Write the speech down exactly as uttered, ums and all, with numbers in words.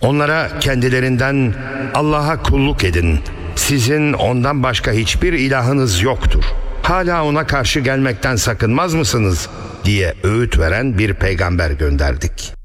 Onlara kendilerinden Allah'a kulluk edin, sizin ondan başka hiçbir ilahınız yoktur, hala ona karşı gelmekten sakınmaz mısınız diye öğüt veren bir peygamber gönderdik.